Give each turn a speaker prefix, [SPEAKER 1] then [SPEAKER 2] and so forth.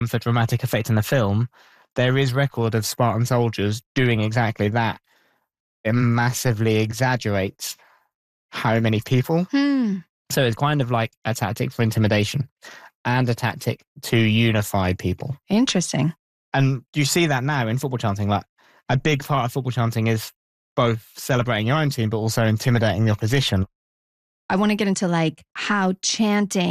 [SPEAKER 1] for dramatic effect in the film, there is record of Spartan soldiers doing exactly that. It massively exaggerates how many people. So it's kind of like a tactic for intimidation and a tactic to unify people.
[SPEAKER 2] Interesting.
[SPEAKER 1] And you see that now in football chanting. Like, a big part of football chanting is both celebrating your own team, but also intimidating the opposition.
[SPEAKER 2] I want to get into like how chanting